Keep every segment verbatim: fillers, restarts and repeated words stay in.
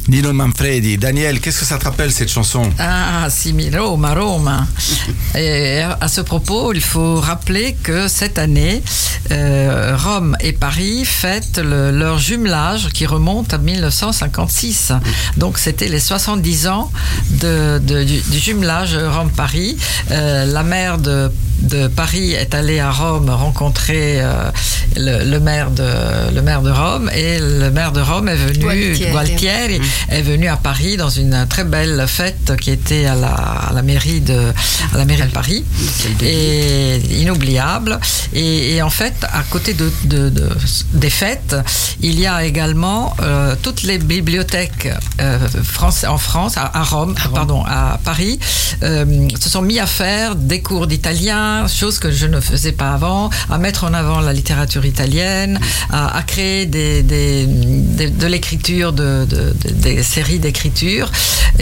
Nino Manfredi. Daniel, qu'est-ce que ça te rappelle cette chanson? Ah, si mi Roma, Roma. Et à ce propos, il faut rappeler que cette année, euh, Rome et Paris fêtent le, leur jumelage qui remonte à dix-neuf cent cinquante-six. Donc c'était les soixante-dix ans de, de, du, du jumelage Rome-Paris. Euh, la maire de de Paris est allé à Rome rencontrer euh, le, le maire de le maire de Rome, et le maire de Rome est venu Gualtieri, Gualtieri mmh. est venu à Paris dans une très belle fête qui était à la, à la mairie de à la mairie de Paris, et inoubliable. Et, et en fait, à côté de, de, de des fêtes, il y a également euh, toutes les bibliothèques euh, France, en France à, à Rome, à Rome, pardon, à Paris, euh, se sont mis à faire des cours d'italien, chose que je ne faisais pas avant, à mettre en avant la littérature italienne, à, à créer des, des, des, de l'écriture, de, de, de, des séries d'écriture.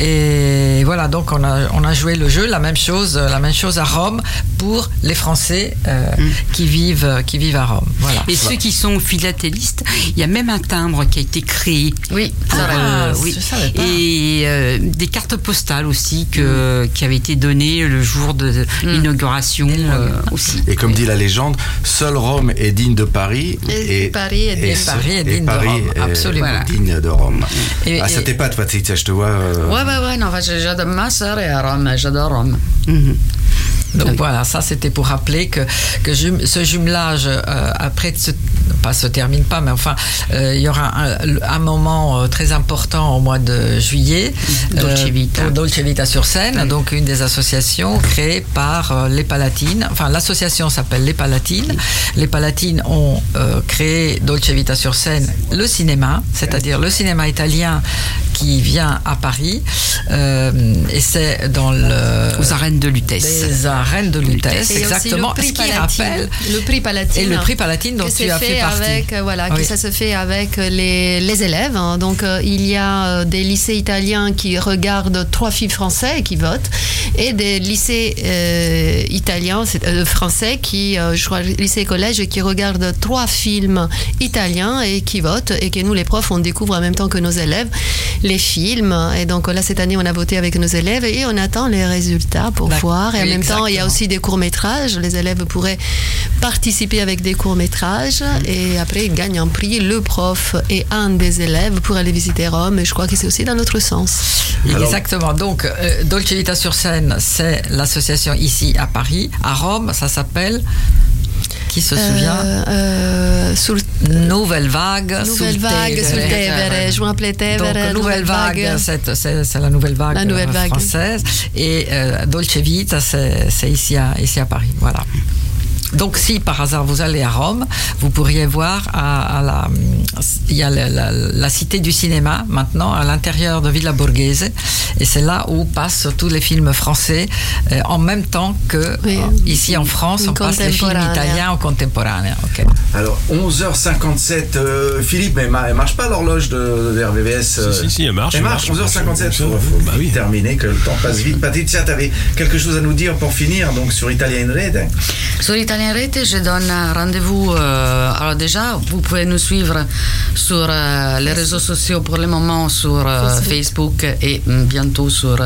Et voilà, donc on a, on a joué le jeu, la même chose, la même chose à Rome pour les Français euh, mm. qui, vivent, qui vivent à Rome. Voilà. Et ceux qui sont philatélistes, il y a même un timbre qui a été créé. Oui, pour, ah, euh, oui. je savais pas. Et euh, des cartes postales aussi que, mm. qui avaient été données le jour de mm. l'inauguration. Euh, aussi. Et comme dit la légende, seul Rome est digne de Paris, et, et Paris est digne, et et Paris est et digne Paris de Rome. Est, absolument est digne de Rome. Et, ah, ça t'épate, Patricia, je te vois. Euh... Ouais, ouais, ouais, non, j'adore ma sœur est à Rome, j'adore Rome. Mm-hmm. Donc oui. Voilà, ça c'était pour rappeler que, que jum, ce jumelage, euh, après, se, pas se termine pas, mais enfin, euh, il y aura un, un moment euh, très important au mois de juillet, Dolce Vita. Euh, pour Dolce Vita sur Seine, oui. donc une des associations créées par euh, les Palatines. Enfin, l'association s'appelle les Palatines. Les Palatines ont euh, créé Dolce Vita sur Seine, le cinéma, c'est-à-dire le cinéma italien qui vient à Paris, euh, et c'est dans le... aux arènes de Lutèce. Les arènes de Lutèce, exactement. Le prix ce qui Palatine, rappelle le prix Palatine. Et le prix Palatine dont tu as fait, fait partie. Avec, voilà, oui. que ça se fait avec les, les élèves. Donc, euh, il y a euh, des lycées italiens qui regardent trois films français et qui votent, et des lycées euh, italiens, euh, français, qui, euh, je crois, lycée et collège, qui regardent trois films italiens et qui votent, et que nous, les profs, on découvre en même temps que nos élèves les films. Et donc là, cette année, on a voté avec nos élèves et on attend les résultats pour D'accord. voir. Et en oui, même exactement. temps, il y a aussi des courts-métrages. Les élèves pourraient participer avec des courts-métrages mmh. et après, ils gagnent un prix. Le prof et un des élèves pour aller visiter Rome. Et je crois que c'est aussi dans notre sens. Alors, exactement. Donc, euh, Dolce Vita sur Seine, c'est l'association ici à Paris. À Rome, ça s'appelle... Qui se souvient euh, euh, sul, Nouvelle Vague. Nouvelle Vague sul Tevere. Je m'appelais Tevere. Donc, Nouvelle Vague, vague. C'est, c'est, c'est la Nouvelle Vague, la nouvelle vague. française. Et euh, Dolce Vita, c'est, c'est ici, à, ici à Paris. Voilà. Donc, si par hasard vous allez à Rome, vous pourriez voir à, à la, il y a la, la, la cité du cinéma maintenant à l'intérieur de Villa Borghese, et c'est là où passent tous les films français euh, en même temps que oui. euh, ici en France on passe les films italiens en contemporain. Okay. Alors onze heures cinquante-sept, euh, Philippe, mais elle marche pas l'horloge de, de R V V S euh, Si, si, si, elle marche. Elle marche, onze heures cinquante-sept. Il faut, faut bah oui. terminer, que le temps passe vite. Patricia, tu avais quelque chose à nous dire pour finir, donc sur Italia in Rete. Sur Italia in Rete, je donne rendez-vous. Euh, alors déjà, vous pouvez nous suivre sur euh, les réseaux sociaux pour le moment, sur euh, Facebook. Facebook et bientôt sur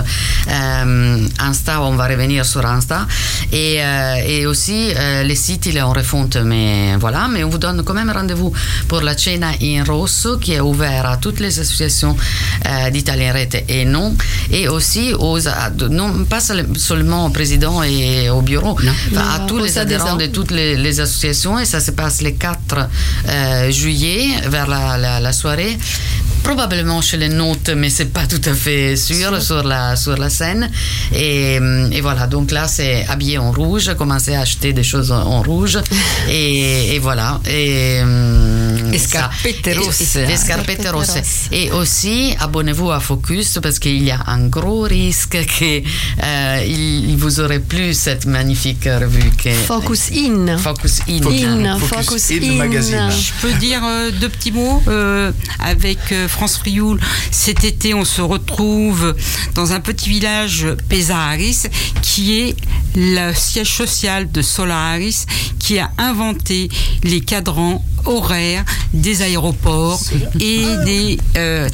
euh, Insta. On va revenir sur Insta. Et, euh, et aussi, euh, les sites, ils en refonte, mais voilà. Mais on vous donne quand même rendez-vous pour la Cena in Rosso, qui est ouvert à toutes les associations euh, d'Italia in Rete et non. Et aussi, aux, non pas seulement au président et au bureau, non. Enfin, à tous les adhérents de toutes les, les associations, et ça se passe le quatre euh, juillet vers la, la, la soirée, probablement chez les nôtres, mais c'est pas tout à fait sûr, sur la, sur la scène, et, et voilà, donc là c'est habillé en rouge, commencez à acheter des choses en, en rouge, et, et voilà, et et scarpette rosse, et, et scarpette rosse, et aussi abonnez-vous à Focus, parce qu'il y a un gros risque que euh, il, il vous aurait plu cette magnifique revue que Focus In. Focus In. Focus In. Focus, Focus In, in. Magazine. Je peux dire euh, deux petits mots euh, avec euh, France Frioul. Cet été, on se retrouve dans un petit village, Pesaris, qui est le siège social de Solaris, qui a inventé les cadrans horaires des aéroports et des euh,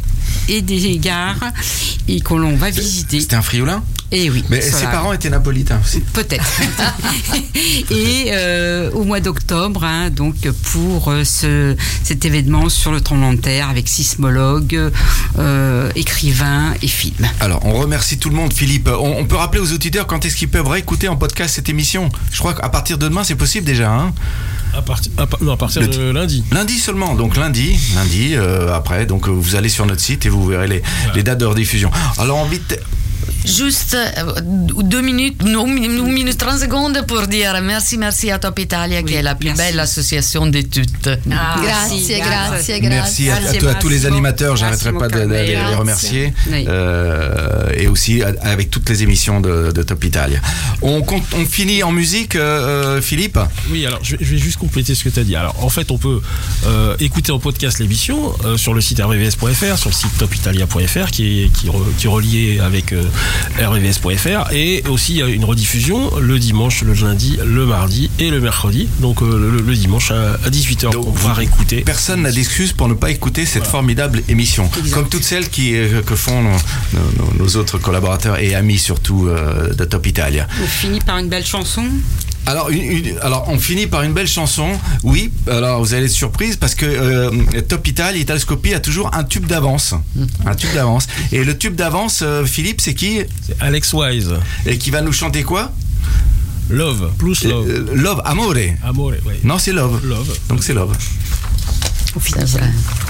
et des gares et que l'on va visiter. C'était un Frioulin ? Et oui. Mais ses parents étaient napolitains aussi. Peut-être. Et euh, au mois d'octobre, hein, donc pour euh, ce, cet événement sur le tremblement de terre avec sismologues, euh, écrivains et films. Alors, on remercie tout le monde, Philippe. On, on peut rappeler aux auditeurs quand est-ce qu'ils peuvent réécouter en podcast cette émission. Je crois qu'à partir de demain, c'est possible déjà, hein ? À, partir, à, non, à partir Le, de lundi. Lundi seulement, donc lundi, lundi euh, après, donc vous allez sur notre site et vous verrez les, voilà. les dates de rediffusion. Alors, envie de... Juste deux minutes, une minute trente secondes pour dire merci, merci à Top Italia, oui, qui est la plus merci. belle association de toutes. Ah, grazie, grazie, grazie. Merci à, à, à tous les animateurs, j'arrêterai pas de, de, de les remercier. Oui. Euh, et aussi avec toutes les émissions de, de Top Italia. On, on finit en musique, euh, Philippe ? Oui, alors je vais, je vais juste compléter ce que tu as dit. Alors en fait, on peut euh, écouter en podcast l'émission euh, sur le site r v v s point f r, sur le site top italia point f r qui est, qui, re, qui est relié avec euh, r v v s point f r, et aussi une rediffusion le dimanche, le lundi, le mardi et le mercredi, donc euh, le, le dimanche à, à dix-huit heures. Donc on pourra réécouter. Personne n'a d'excuse pour ne pas écouter cette voilà. formidable émission, exact. Comme toutes celles qui, euh, que font nos, nos, nos autres collaborateurs et amis surtout euh, de Top Italia. On finit par une belle chanson. Alors, une, une, alors, on finit par une belle chanson. Oui, alors vous allez être surprise parce que euh, Top Italia, Italoscopie a toujours un tube d'avance. Un tube d'avance. Et le tube d'avance, euh, Philippe, c'est qui ? C'est Alex Wise. Et qui va nous chanter quoi ? Love, plus love. Euh, love, amore. Amore, oui. Non, c'est love. Love. Donc c'est love. C'est vrai.